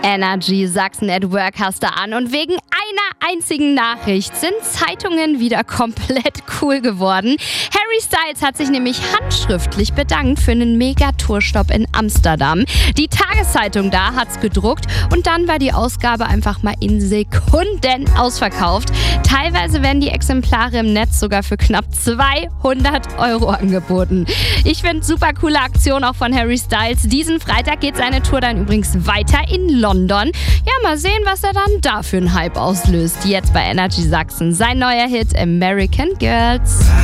Energy Sachsen at Work hast du an und wegen einer einzigen Nachricht sind Zeitungen wieder komplett cool geworden. Harry Styles hat sich nämlich handschriftlich bedankt für einen Mega-Tourstopp in Amsterdam. Die Tageszeitung da hat's gedruckt und dann war die Ausgabe einfach mal in Sekunden ausverkauft. Teilweise werden die Exemplare im Netz sogar für knapp 200 € angeboten. Ich finde, super coole Aktion auch von Harry Styles. Diesen Freitag geht seine Tour dann übrigens weiter in London. Ja, mal sehen, was er dann da für einen Hype auslöst. Jetzt bei Energy Sachsen sein neuer Hit American Girls.